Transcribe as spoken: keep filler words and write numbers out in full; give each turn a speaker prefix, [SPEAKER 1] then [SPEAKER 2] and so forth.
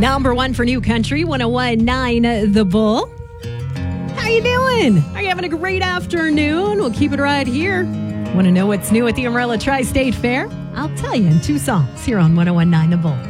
[SPEAKER 1] Number one for New Country, one oh one point nine The Bull. How you doing? Are you having a great afternoon? We'll keep it right here. Want to know what's new at the Umbrella Tri-State Fair? I'll tell you in two songs here on one oh one point nine The Bull.